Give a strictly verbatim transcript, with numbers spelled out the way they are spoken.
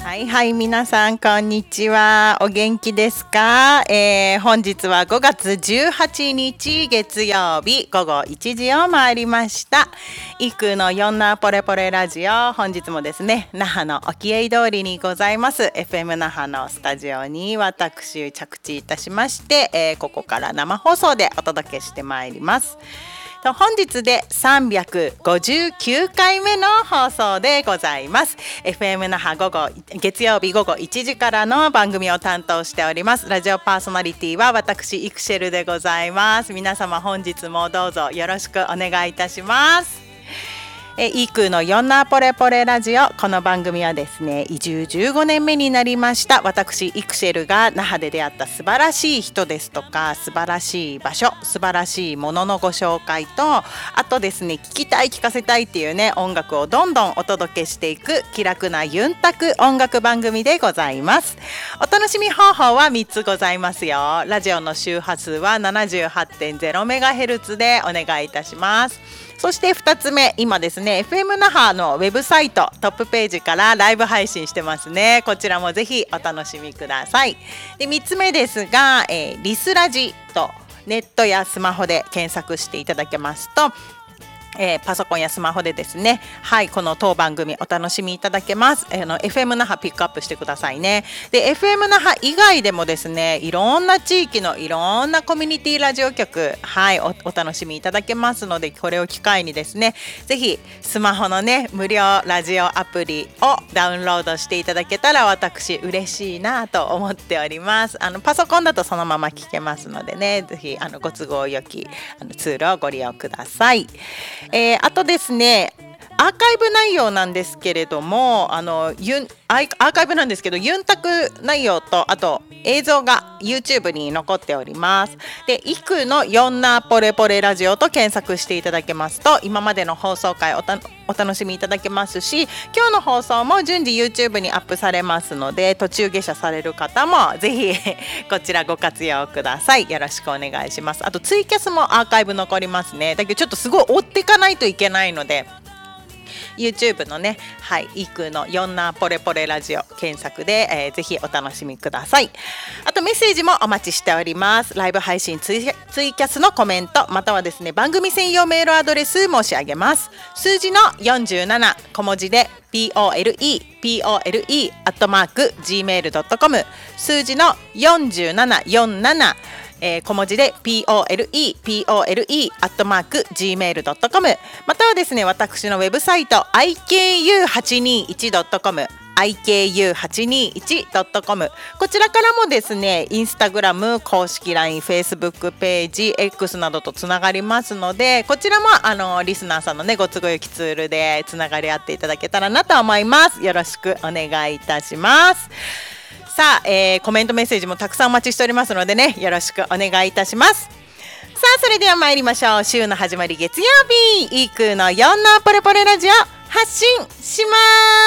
はいはい、皆さんこんにちは。お元気ですか？えー、本日はごがつじゅうはちにち月曜日ごごいちじを回りました。イクのヨンナーポレポレラジオ、本日もですね、那覇の沖合通りにございます エフエム 那覇のスタジオに私着地いたしまして、えー、ここから生放送でお届けしてまいります。本日でさんびゃくごじゅうきゅうかいめの放送でございます。 エフエム 那覇午後月曜日午後いちじからの番組を担当しております。ラジオパーソナリティは私イクシェルでございます。皆様本日もどうぞよろしくお願いいたします。えイクのヨンナーポレポレラジオ、この番組はですね、移住じゅうごねんめになりました私イクシェルが那覇で出会った素晴らしい人ですとか、素晴らしい場所、素晴らしいもののご紹介と、あとですね、聞きたい聞かせたいっていうね、音楽をどんどんお届けしていく気楽なユンタク音楽番組でございます。お楽しみ方法はみっつございますよ。ラジオの周波数は ななじゅうはちてんゼロメガヘルツ でお願いいたします。そしてふたつめ、今ですね エフエム 那覇のウェブサイトトップページからライブ配信してますね。こちらもぜひお楽しみください。でみっつめですが、えー、リスラジとネットやスマホで検索していただけますと、えー、パソコンやスマホでですね、はい、この当番組お楽しみいただけます。えー、の エフエム 那覇ピックアップしてくださいね。で エフエム 那覇以外でもですね、いろんな地域のいろんなコミュニティラジオ局、はい、お, お楽しみいただけますので、これを機会にですね、ぜひスマホのね無料ラジオアプリをダウンロードしていただけたら私嬉しいなと思っております。あのパソコンだとそのまま聞けますのでね、ぜひあのご都合よきあのツールをご利用ください。えー、あとですね、アーカイブ内容なんですけれども、あのユンアーカイブなんですけどユンタク内容と、あと映像が YouTube に残っております。でイクのヨンナーポレポレラジオと検索していただけますと、今までの放送回 お, たお楽しみいただけますし、今日の放送も順次 YouTube にアップされますので、途中下車される方もぜひこちらご活用ください。よろしくお願いします。あとツイキャスもアーカイブ残りますね。だけどちょっとすごい追っていかないといけないので、YouTube のね、はい、イクのヨンナーポレポレラジオ検索で、えー、ぜひお楽しみください。あとメッセージもお待ちしております。ライブ配信ツイ、ツイキャスのコメント、またはですね番組専用メールアドレス申し上げます。数字のよんじゅうなな小文字で ポレポレ アットマーク ジーメールドットコム、 数字のよんじゅうななよんじゅうななえー、小文字で ポレポレ アットマーク ジーメールドットコム、 またはですね私のウェブサイト アイケーユーはちにーいちドットコム アイケーユーはちにーいちドットコム、 こちらからもですねインスタグラム公式 ライン、フェイスブックページ X などとつながりますので、こちらもあのリスナーさんのねご都合よきツールでつながり合っていただけたらなと思います。よろしくお願いいたします。さあ、えー、コメントメッセージもたくさんお待ちしておりますのでね、よろしくお願いいたします。さあそれでは参りましょう。週の始まり月曜日、イクのヨンナーポレポレラジオ発信します。